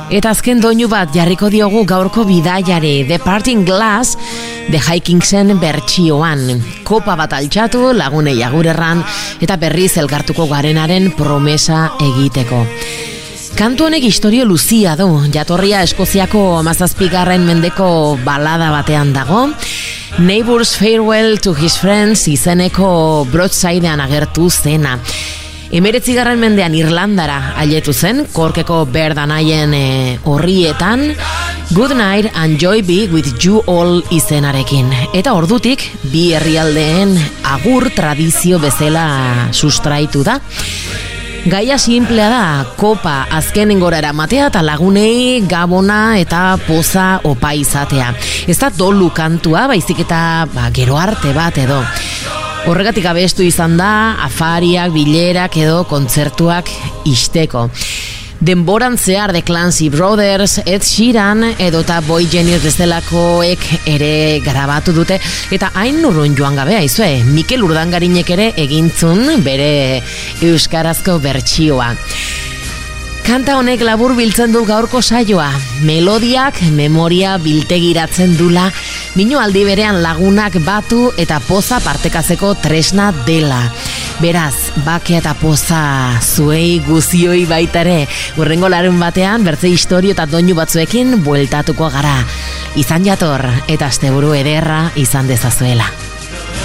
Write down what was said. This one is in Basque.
Eta azken doinu bat jarriko diogu gaurko bidaiari, The Parting Glass, The Hikingsen bertsioan. Kopa bat altxatu, lagunei agurerran, eta berriz elkartuko garenaren promesa egiteko. Kantu honek historio luzia du, jatorria Eskoziako 17. mendeko balada batean dago. Neighbor's Farewell to His Friends izeneko broadsidean agertu zena. 19. mendean Irlandara ailetu zen, Korkeko berdanaien horrietan, Good Night and Joy Be With You All izenarekin. Eta ordutik, bi herrialdeen agur tradizio bezala sustraitu da. Gaia simplea da, kopa azkenengora eramatea eta lagunei gabona eta poza opa izatea. Ez da dolu kantua, baizik eta gero arte bat edo. Horregatik abestu izan da, afariak, bilerak edo kontzertuak isteko. Denboran zehar The Clancy Brothers, Ed Sheeran edo eta Boy Genius bezalakoek ere grabatu dute, eta hain urrun joan gabe aizue, Mikel Urdangarinek ere egintzun bere euskarazko bertsioa. Kanta honek labur biltzen du gaurko saioa, melodiak memoria biltegiratzen dula, minu aldi berean lagunak batu eta poza partekatzeko tresna dela. Beraz, bake eta poza zuei guzioi baitare, hurrengo larun batean bertze historio eta doinu batzuekin bueltatuko gara. Izan jator eta asteburu ederra izan dezazuela.